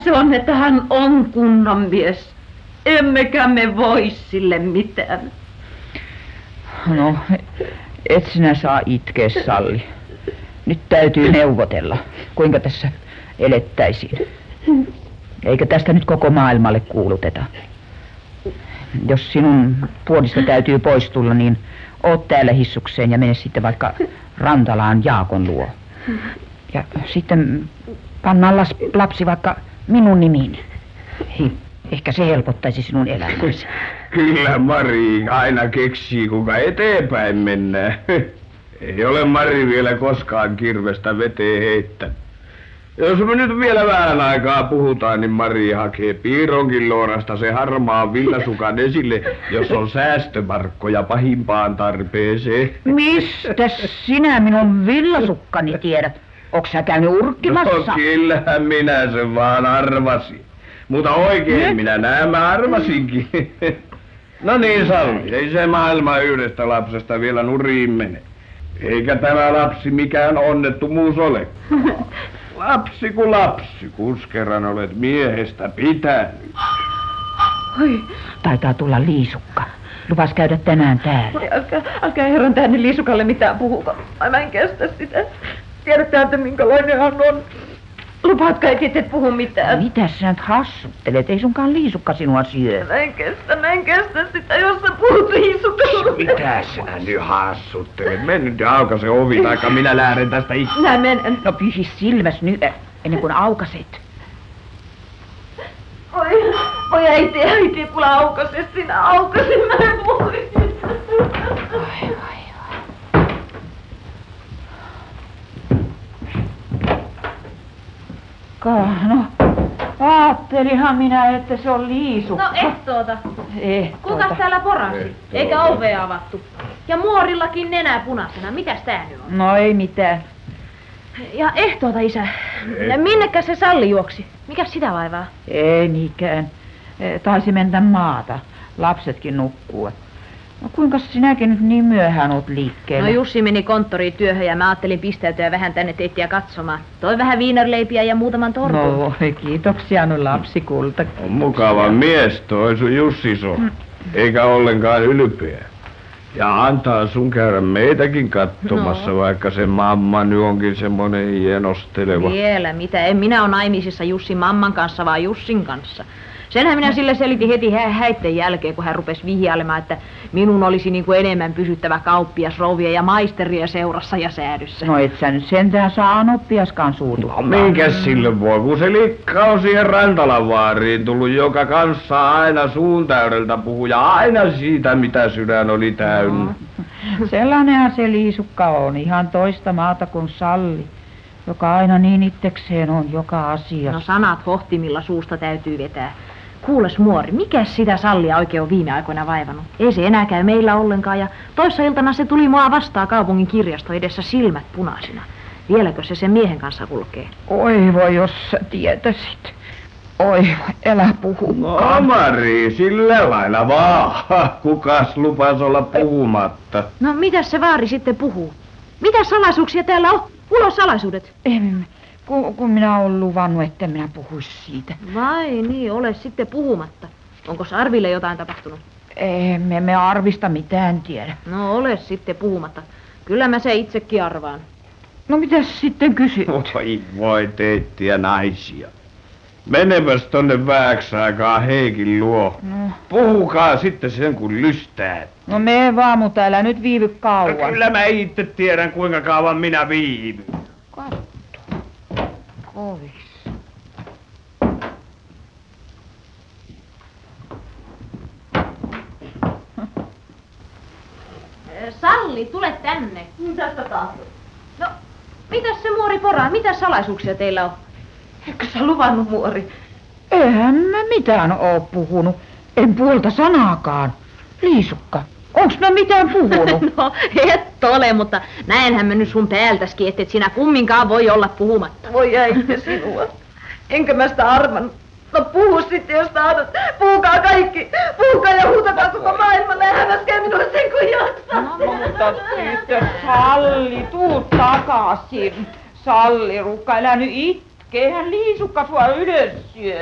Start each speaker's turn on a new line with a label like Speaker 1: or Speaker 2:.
Speaker 1: Se on, että hän on kunnon mies. Emmekä me voi sille mitään.
Speaker 2: No, et sinä saa itkeä, Salli. Nyt täytyy neuvotella, kuinka tässä elettäisiin. Eikä tästä nyt koko maailmalle kuuluteta. Jos sinun puolista täytyy pois tulla, niin oot täällä hissukseen ja mene sitten vaikka Rantalaan Jaakon luo. Ja sitten pannaan lapsi vaikka minun nimiini. Ehkä se helpottaisi sinun elämäsi.
Speaker 3: Kyllä Mari aina keksii, kuinka eteenpäin mennään. Ei ole Mari vielä koskaan kirvestä veteen heittänyt. Jos me nyt vielä vähän aikaa puhutaan, niin Mari hakee piironkin loorasta se harmaan villasukan esille, jos on säästömarkkoja pahimpaan tarpeeseen.
Speaker 2: Mistä sinä minun villasukkani tiedät? Onks sä käynyt urkkimassa?
Speaker 3: No kyllähän minä sen vaan arvasin. Mutta oikein minä nämä arvasinkin. No niin, Salli, ei se maailma yhdestä lapsesta vielä nuriin mene. Eikä tämä lapsi mikään onnettomuus ole. Lapsi kuin lapsi, kus kerran olet miehestä pitänyt.
Speaker 1: Oi.
Speaker 2: Taitaa tulla Liisukka. Lupas käydä tänään täällä.
Speaker 1: Älkää herran tänne Liisukalle mitään puhuko. Mä en kestä sitä. Tiedätkö, että minkälainen hän on? Lupaatko, et puhu mitään?
Speaker 2: Mitä sä nyt hassuttelet? Ei sunkaan Liisukka sinua syö.
Speaker 1: Mä en kestä sitä, jos sä puhut Liisukalle.
Speaker 3: Mitä sä nyt hassuttelet? Mene nyt ja auka se ovi, taikka minä lähden tästä itse.
Speaker 1: Minä menen.
Speaker 2: No pyhi silmäs nyt, ennen kuin aukaset.
Speaker 1: Oi äiti, kun aukaset, sinä aukasin, mä en voi.
Speaker 2: Ai. No, ajattelihan minä, että se on Liisukka.
Speaker 4: No ehtoota.
Speaker 2: Ehtoota.
Speaker 4: Kukas täällä porasi? Eikä ovea avattu. Ja muorillakin nenä punaisena. Mitäs tää nyt on?
Speaker 2: No ei mitään.
Speaker 4: Ja ehtoota, isä. Minnekäs se Salli juoksi? Mikäs sitä vaivaa?
Speaker 2: Ei mikään. Taisi mennä maata. Lapsetkin nukkuu. No kuinka sinäkin nyt niin myöhään oot liikkeellä?
Speaker 4: No Jussi meni konttoriin työhön ja mä ajattelin pistäytyä vähän tänne teittiä katsomaan. Toi vähän viinarleipiä ja muutaman torkun.
Speaker 2: No voi, kiitoksia no lapsikulta.
Speaker 3: On mukava mies toi sun Jussiso. Eikä ollenkaan ylpeä. Ja antaa sun käydä meitäkin katsomassa, vaikka se mamma nyt onkin semmonen hienosteleva.
Speaker 4: Vielä mitä? En minä ole naimisissa Jussin mamman kanssa, vaan Jussin kanssa. Senhän minä sille selitin heti häitten jälkeen, kun hän rupesi vihjailemaan, että minun olisi niin kuin enemmän pysyttävä kauppias rouvia ja maisteria seurassa ja säädyssä.
Speaker 2: No et sä nyt sentään saa anoppiaskaan suututtaa.
Speaker 3: No minkäs sille voi, kun se likka on siihen Rantalan vaariin tullut, joka kanssa aina suun täydeltä puhuu ja aina siitä, mitä sydän oli täynnä.
Speaker 2: No, sellainenhan se Liisukka on, ihan toista maata kuin Salli, joka aina niin itsekseen on joka asiassa.
Speaker 4: No sanat hohtimilla suusta täytyy vetää. Kuules muori, mikäs sitä Sallia oikein on viime aikoina vaivannut? Ei se enää käy meillä ollenkaan ja toissa iltana se tuli mua vastaan kaupungin kirjasto edessä silmät punaisina. Vieläkö se sen miehen kanssa kulkee?
Speaker 2: Oi voi, jos sä tietäisit. Oi, älä puhu.
Speaker 3: No Mari, sillä lailla vaan. Kukas lupas olla puhumatta?
Speaker 4: No mitäs se vaari sitten puhuu? Mitä salaisuuksia täällä on? Ulos salaisuudet.
Speaker 2: Kun minä olen luvannut, että minä puhuisi siitä.
Speaker 4: Vai niin, ole sitten puhumatta. Onko Arville jotain tapahtunut?
Speaker 2: Me Arvista mitään tiedä.
Speaker 4: No ole sitten puhumatta. Kyllä mä se itsekin arvaan.
Speaker 2: No mitäs sitten kysyt?
Speaker 3: Voi teittiä naisia. Meneväs tonne vähäksi aikaa Heikin luo.
Speaker 2: No.
Speaker 3: Puhukaa sitten sen kun lystää.
Speaker 2: No mene vaan, mutta älä nyt viivy kauan.
Speaker 3: No, kyllä mä itse tiedän kuinka kauan minä viivyn.
Speaker 2: Katso. Kovis.
Speaker 4: Salli, tule tänne.
Speaker 1: Tästä taas.
Speaker 4: No, mitäs se muori poraa? Mitä salaisuuksia teillä on?
Speaker 1: Eikö sä luvannut, muori?
Speaker 2: Eihän mä mitään oo puhunut. En puolta sanaakaan. Liisukka, onks mä mitään puhunut?
Speaker 4: No, et ole, mutta näenhän mä nyt sun päältäskin, et sinä kumminkaan voi olla puhumatta.
Speaker 1: Voi äiti sinua. Enkä mä sitä arvannut. No puhu sitten, jos tahdot. Puhukaa kaikki. Puhukaa ja huutakaa koko maailmalle ja häväskää minua sen kun jaksaa.
Speaker 2: No mutta tyttö, Salli, tuu takaisin. Salli, Rukka, älä nyt itke. Eihän Liisukka sua ylös syö.